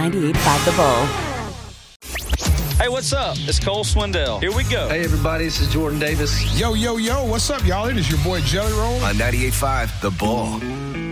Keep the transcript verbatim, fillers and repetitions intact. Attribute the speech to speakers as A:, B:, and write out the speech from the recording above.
A: ninety-eight point five The Bull.
B: Hey, what's up? It's Cole Swindell. Here we go.
C: Hey, everybody. This is Jordan Davis.
D: Yo, yo, yo. What's up, y'all? It is your boy Jelly Roll.
E: On ninety-eight point five The Bull.